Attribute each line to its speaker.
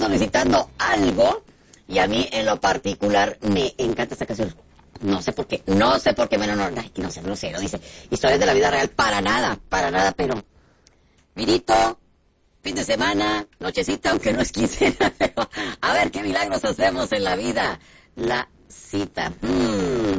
Speaker 1: solicitando algo y a mí en lo particular me encanta esta canción. No sé por qué, ay, que no sé, grosero, dice, historias de la vida real, para nada, pero, mirito, fin de semana, nochecita, aunque no es quincena, pero a ver qué milagros hacemos en la vida, la cita.